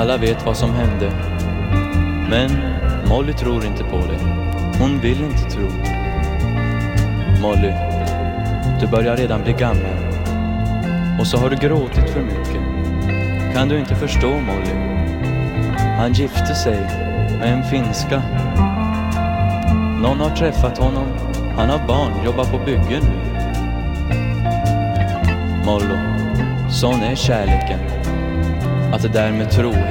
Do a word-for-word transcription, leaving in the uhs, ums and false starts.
Alla vet vad som hände. Men Molly tror inte på det. Hon vill inte tro. Molly, du börjar redan bli gammal. Och så har du gråtit för mycket. Kan du inte förstå, Molly? Han gifte sig med en finska. Någon har träffat honom. Han har barn, jobbar på byggen nu. Molly, sån är kärleken. Att det där med trohet